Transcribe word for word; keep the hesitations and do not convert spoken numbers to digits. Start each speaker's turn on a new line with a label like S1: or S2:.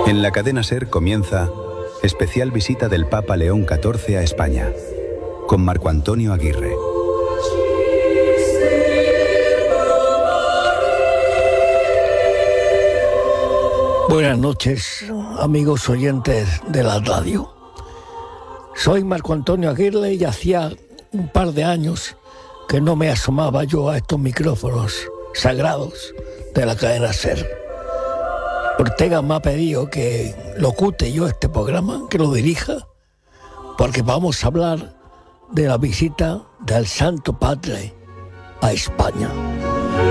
S1: En la cadena SER comienza especial visita del Papa León catorce a España, con Marco Antonio Aguirre.
S2: Buenas noches, amigos oyentes de la radio. Soy Marco Antonio Aguirre y hacía un par de años que no me asomaba yo a estos micrófonos sagrados de la cadena SER. Ortega me ha pedido que locute yo este programa, que lo dirija, porque vamos a hablar de la visita del Santo Padre a España.